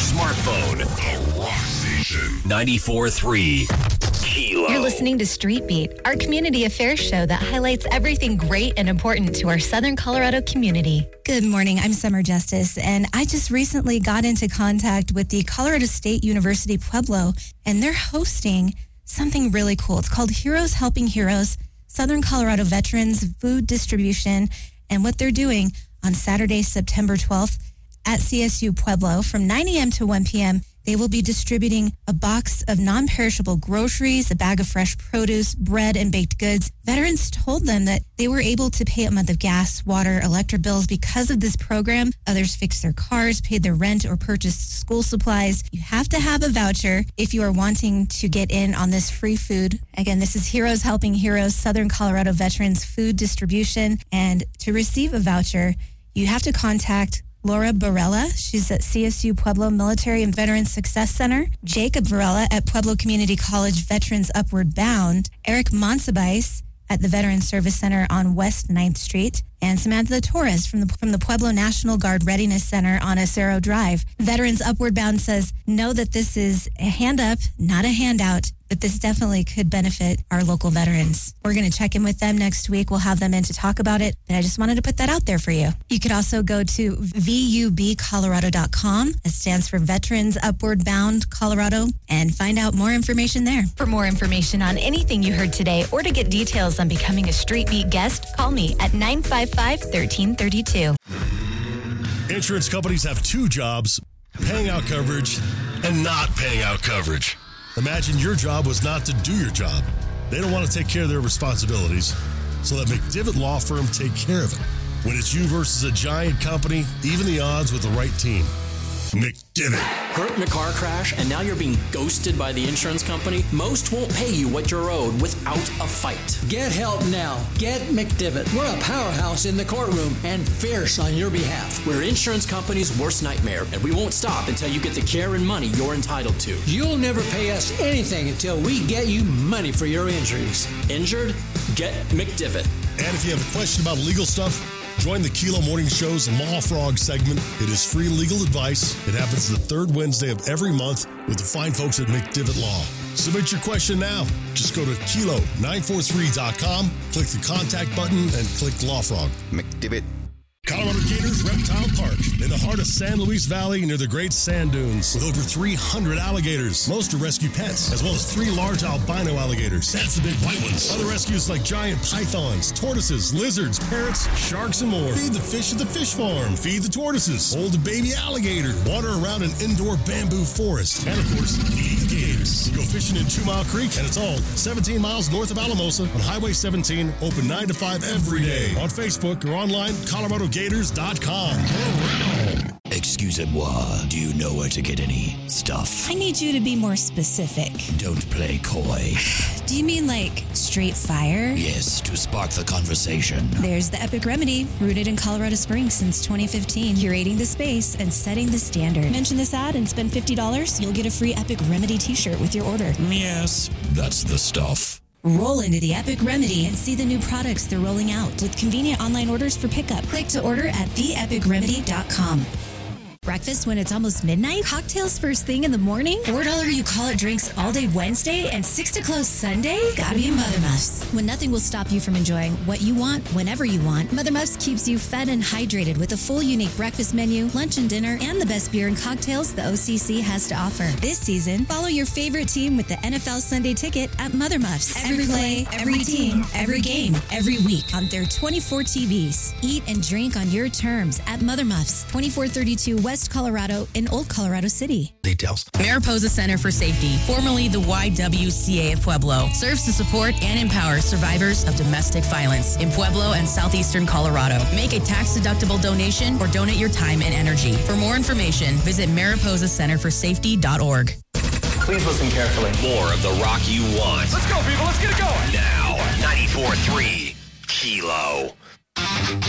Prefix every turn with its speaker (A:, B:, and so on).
A: smartphone. The Rock Station. 94.3 Kilo.
B: You're listening to Street Beat, our community affairs show that highlights everything great and important to our Southern Colorado community.
C: Good morning. I'm Summer Justice, and I just recently got into contact with the Colorado State University Pueblo, and they're hosting something really cool. It's called Heroes Helping Heroes, Southern Colorado Veterans Food Distribution, and what they're doing on Saturday, September 12th at CSU Pueblo from 9 a.m. to 1 p.m. They will be distributing a box of non-perishable groceries, a bag of fresh produce, bread, and baked goods. Veterans told them that they were able to pay a month of gas, water, electric bills because of this program. Others fixed their cars, paid their rent, or purchased school supplies. You have to have a voucher if you are wanting to get in on this free food. Again, this is Heroes Helping Heroes, Southern Colorado Veterans Food Distribution. And to receive a voucher, you have to contact Laura Barella. She's at CSU Pueblo Military and Veterans Success Center. Jacob Varela at Pueblo Community College Veterans Upward Bound. Eric Monsibais at the Veterans Service Center on West 9th Street. And Samantha Torres from the Pueblo National Guard Readiness Center on Acero Drive. Veterans Upward Bound says, know that this is a hand up, not a handout, but this definitely could benefit our local veterans. We're going to check in with them next week. We'll have them in to talk about it, but I just wanted to put that out there for you. You could also go to VUBcolorado.com. It stands for Veterans Upward Bound Colorado, and find out more information there.
B: For more information on anything you heard today or to get details on becoming a Street Beat guest, call me at 955-1332.
D: Insurance companies have two jobs: paying out coverage and not paying out coverage. Imagine your job was not to do your job. They don't want to take care of their responsibilities, so let McDivitt Law Firm take care of it. When it's you versus a giant company, even the odds with the right team. McDivitt.
E: Hurt in a car crash and now you're being ghosted by the insurance company? Most won't pay you what you're owed without a fight.
F: Get help now. Get McDivitt. We're a powerhouse in the courtroom and fierce on your behalf.
E: We're insurance company's worst nightmare, and we won't stop until you get the care and money you're entitled to.
F: You'll never pay us anything until we get you money for your injuries.
E: Injured? Get McDivitt.
D: And if you have a question about legal stuff, join the Kilo Morning Show's Law Frog segment. It is free legal advice. It happens the third Wednesday of every month with the fine folks at McDivitt Law. Submit your question now. Just go to kilo943.com, click the contact button, and click Law Frog.
G: McDivitt.
D: Colorado Gators Reptile Park in the heart of San Luis Valley near the Great Sand Dunes with over 300 alligators. Most are rescue pets, as well as 3 large albino alligators. That's the big white ones. Other rescues like giant pythons, tortoises, lizards, parrots, sharks, and more. Feed the fish at the fish farm. Feed the tortoises. Hold a baby alligator. Water around an indoor bamboo forest. And of course, feed the gators. Go fishing in 2 Mile Creek, and it's all 17 miles north of Alamosa on Highway 17, open 9 to 5 every day. On Facebook or online, ColoradoGators.com.
H: Excusez-moi, do you know where to get any stuff?
C: I need you to be more specific.
H: Don't play coy.
C: Do you mean like straight fire?
H: Yes, to spark the conversation.
C: There's the Epic Remedy, rooted in Colorado Springs since 2015, curating the space and setting the standard. Mention this ad and spend $50, you'll get a free Epic Remedy t-shirt with your order.
H: Yes, that's the stuff.
C: Roll into the Epic Remedy and see the new products they're rolling out with convenient online orders for pickup. Click to order at theepicremedy.com. Breakfast when it's almost midnight? Cocktails first thing in the morning? $4 you call it drinks all day Wednesday and 6 to close Sunday? Gotta be Mother Muffs. When nothing will stop you from enjoying what you want whenever you want, Mother Muffs keeps you fed and hydrated with a full unique breakfast menu, lunch and dinner, and the best beer and cocktails the OCC has to offer. This season, follow your favorite team with the NFL Sunday Ticket at Mother Muffs. Every play, every team, every game, every week on their 24 TVs. Eat and drink on your terms at Mother Muffs, 2432 West Colorado in Old Colorado City.
G: Details.
I: Mariposa Center for Safety, formerly the YWCA of Pueblo, serves to support and empower survivors of domestic violence in Pueblo and southeastern Colorado. Make a tax-deductible donation or donate your time and energy. For more information, visit mariposacenterforsafety.org.
A: Please listen carefully. More of the rock you want. Let's go, people. Let's get it going. Now, 94.3 Kilo.